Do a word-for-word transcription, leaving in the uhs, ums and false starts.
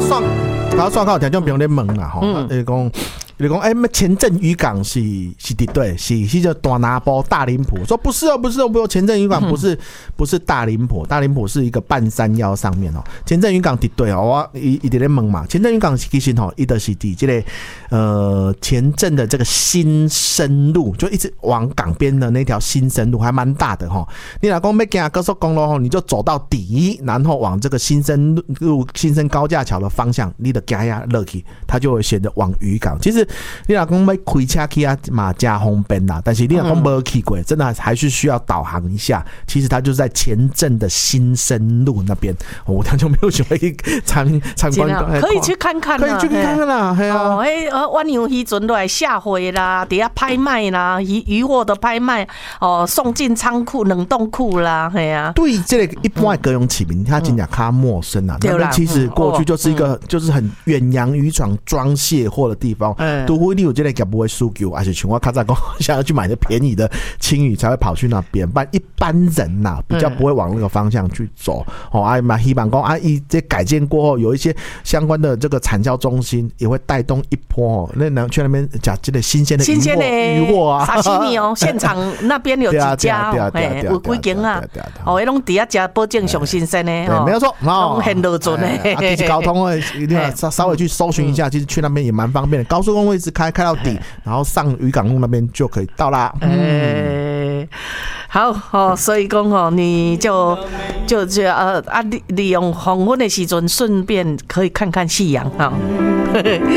算，搞算到听众朋友在问啦，吼，就是讲。你讲哎，前镇渔港是是的对，是是叫大拿波大林埔。说不是哦，不是哦，不是前镇渔港不是、嗯、不是大林埔，大林埔是一个半山腰上面哦。前镇渔港的对哦，我一一直在问嘛。前镇渔港其实吼，伊就是伫这个呃前镇的这个新生路，就一直往港边的那条新生路还蛮大的哈。你老公要行高速公路吼，你就走到底，然后往这个新生路、新生高架桥的方向，你的行呀落去，它就会选择往渔港。其实你老公要开车去啊嘛加方便啦，但是你老公没去过，真的还是需要导航一下。其实它就是在前镇的新生路那边，我他就没有想要去参参观， 可以去看看， 可以去看看啦。嘿啊， 哦，哎，我牛渔船都来下回啦，底下拍卖啦，渔渔获的拍卖，哦，送进仓库、冷冻库啦，嘿啊。 对，这个一般的高雄市民，他真的较陌生啊。那边其实过去就是一个就是很远洋渔船装卸货的地方。除非你有这个业务的需求，而且像我刚才讲，想要去买的便宜的青鱼才会跑去那边，不然一般人呐、啊、比较不会往那个方向去走。哦，啊嘛，希望讲啊，一这改建过后，有一些相关的这个产销中心也会带动一波哦，那能去那边讲这个新鲜的新鲜的渔获啊， 沙西米哦，现场那边有几家哦，哎，有几间啊，哦，那种底下加保证上新鲜的， 对，没有错， 哦，很落准的。 其实交通会一定要稍微去搜寻一下，其实去那边也蛮方便的，高速公路一直开开到底，然后上渔港路那边就可以到啦。嗯， 好哦，所以讲哦，你就就就呃啊利利用黄昏的时阵，顺便可以看看夕阳哈。